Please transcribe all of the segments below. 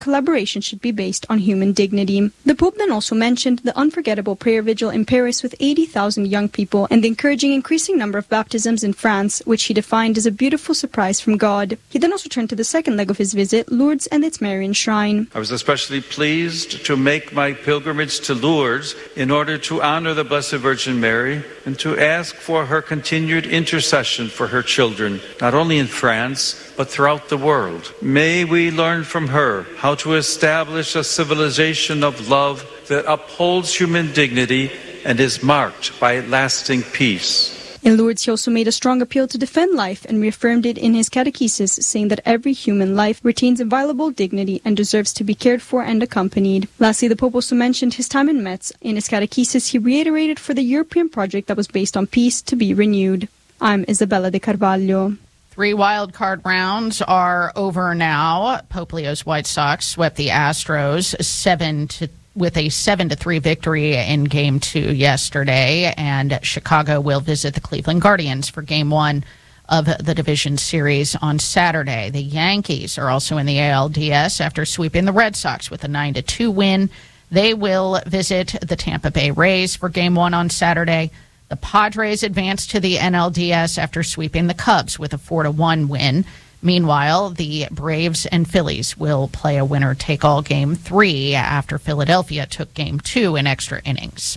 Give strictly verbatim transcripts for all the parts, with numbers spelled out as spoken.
collaboration should be based on human dignity. The Pope then also mentioned the unforgettable prayer vigil in Paris with eighty thousand young people and the encouraging increasing number of baptisms in France, which he defined as a beautiful surprise from God. He then also turned to the second leg of his visit, Lourdes and its Marian shrine. I was especially pleased to make my pilgrimage to Lourdes in order to honor the Blessed Virgin Mary and to ask for her continued intercession for her children, not only in France, but throughout the world. May we learn from her how to establish a civilization of love that upholds human dignity and is marked by lasting peace. In Lourdes, he also made a strong appeal to defend life and reaffirmed it in his catechesis, saying that every human life retains inviolable dignity and deserves to be cared for and accompanied. Lastly, the Pope also mentioned his time in Metz. In his catechesis, he reiterated for the European project that was based on peace to be renewed. I'm Isabella de Carvalho. Three wild card rounds are over now. Pope Leo's White Sox swept the Astros seven to with a seven to three victory in Game Two yesterday, and Chicago will visit the Cleveland Guardians for Game One of the division series on Saturday. The Yankees are also in the A L D S after sweeping the Red Sox with a nine to two win. They will visit the Tampa Bay Rays for Game One on Saturday. The Padres advanced to the N L D S after sweeping the Cubs with a four to one win. Meanwhile, the Braves and Phillies will play a winner-take-all Game three after Philadelphia took Game two in extra innings.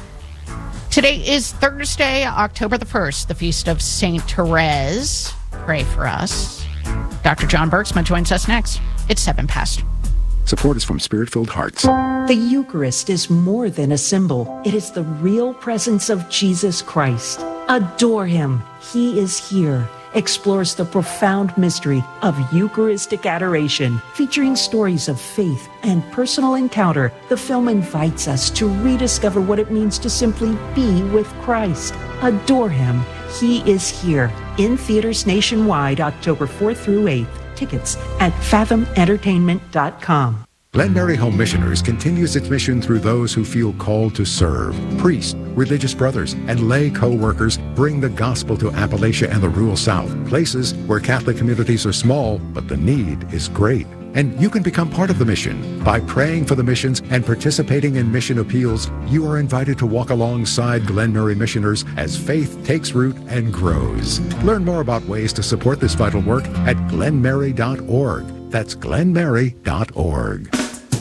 Today is Thursday, October the first, the feast of Saint Therese. Pray for us. Doctor John Bergsma joins us next. It's seven past. Support is from Spirit-Filled Hearts. The Eucharist is more than a symbol. It is the real presence of Jesus Christ. Adore him. He is here. Explores the profound mystery of Eucharistic adoration. Featuring stories of faith and personal encounter, the film invites us to rediscover what it means to simply be with Christ. Adore him. He is here. In theaters nationwide, October fourth through eighth. Tickets at fathom entertainment dot com. Glen Mary Home Missioners continues its mission through those who feel called to serve. Priests, religious brothers, and lay co-workers bring the gospel to Appalachia and the rural South, places where Catholic communities are small, but the need is great. And you can become part of the mission. By praying for the missions and participating in mission appeals, you are invited to walk alongside Glen Mary missioners as faith takes root and grows. Learn more about ways to support this vital work at glen mary dot org. That's glen mary dot org.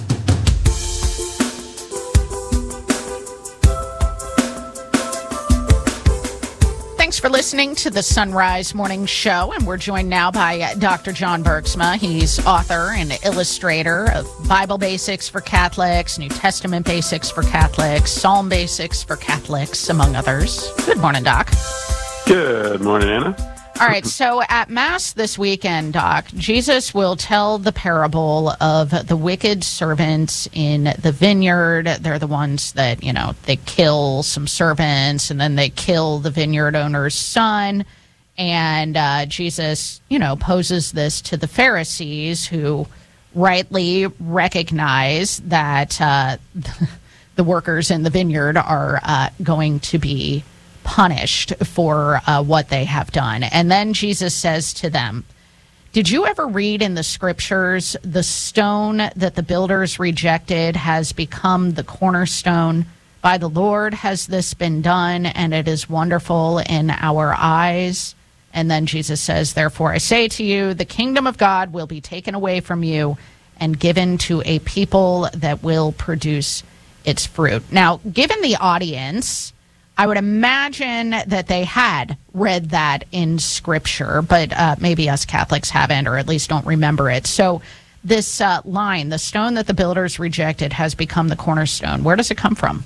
Thanks for listening to the Sunrise Morning Show, and we're joined now by Doctor John Bergsma. He's author and illustrator of Bible Basics for Catholics, New Testament Basics for Catholics, Psalm Basics for Catholics, among others. Good morning, Doc. Good morning, Anna. All right, so at Mass this weekend, Doc, Jesus will tell the parable of the wicked servants in the vineyard. They're the ones that, you know, they kill some servants and then they kill the vineyard owner's son. And uh, Jesus, you know, poses this to the Pharisees, who rightly recognize that uh, the workers in the vineyard are uh, going to be punished for uh, what they have done. And then Jesus says to them, did you ever read in the scriptures, the stone that the builders rejected has become the cornerstone? By the Lord has this been done, and it is wonderful in our eyes. And then Jesus says, therefore I say to you, the kingdom of God will be taken away from you and given to a people that will produce its fruit. Now, given the audience, I would imagine that they had read that in Scripture, but uh, maybe us Catholics haven't, or at least don't remember it. So this uh, line, the stone that the builders rejected has become the cornerstone, where does it come from?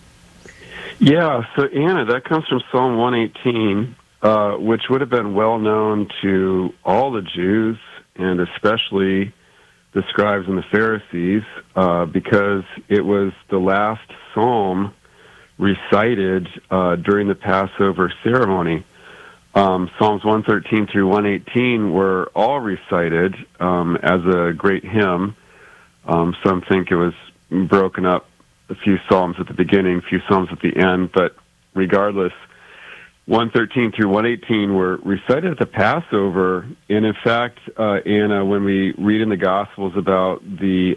Yeah, so Anna, that comes from Psalm one eighteen, uh, which would have been well known to all the Jews, and especially the scribes and the Pharisees, uh, because it was the last psalm recited uh, during the Passover ceremony. Um, Psalms one thirteen through one eighteen were all recited um, as a great hymn. Um, some think it was broken up, a few psalms at the beginning, a few psalms at the end, but regardless, one thirteen through one eighteen were recited at the Passover. And in fact, uh, Anna, when we read in the Gospels about the